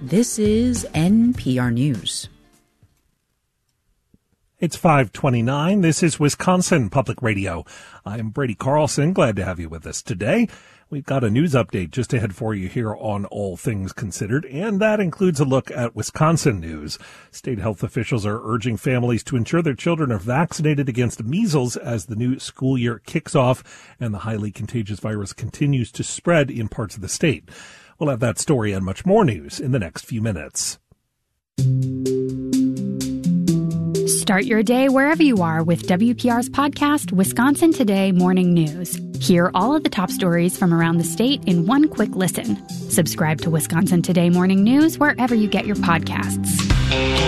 This is NPR News. It's 5:29. This is Wisconsin Public Radio. I'm Brady Carlson. Glad to have you with us today. We've got a news update just ahead for you here on All Things Considered, and that includes a look at Wisconsin news. State health officials are urging families to ensure their children are vaccinated against measles as the new school year kicks off and the highly contagious virus continues to spread in parts of the state. We'll have that story and much more news in the next few minutes. Start your day wherever you are with WPR's podcast, Wisconsin Today Morning News. Hear all of the top stories from around the state in one quick listen. Subscribe to Wisconsin Today Morning News wherever you get your podcasts.